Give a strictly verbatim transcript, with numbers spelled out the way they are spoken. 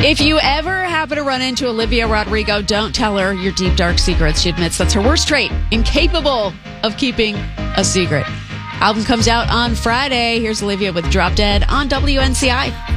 If you ever happen to run into Olivia Rodrigo, don't tell her your deep, dark secrets. She admits that's her worst trait, incapable of keeping a secret. Album comes out on Friday. Here's Olivia with Drop Dead on W N C I.